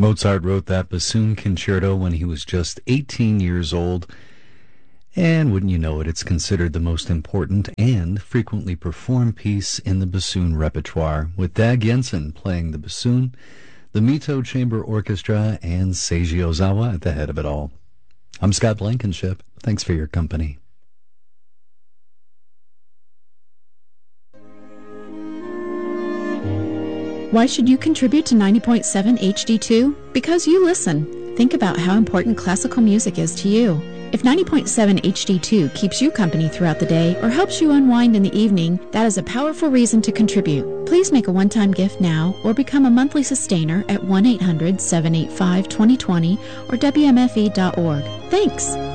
Mozart wrote that bassoon concerto when he was just 18 years old, and wouldn't you know it, it's considered the most important and frequently performed piece in the bassoon repertoire, with Dag Jensen playing the bassoon, the Mito Chamber Orchestra, and Seiji Ozawa at the head of it all. I'm Scott Blankenship. Thanks for your company. Why should you contribute to 90.7 HD2? Because you listen. Think about how important classical music is to you. If 90.7 HD2 keeps you company throughout the day or helps you unwind in the evening, that is a powerful reason to contribute. Please make a one-time gift now or become a monthly sustainer at 1-800-785-2020 or WMFE.org. Thanks!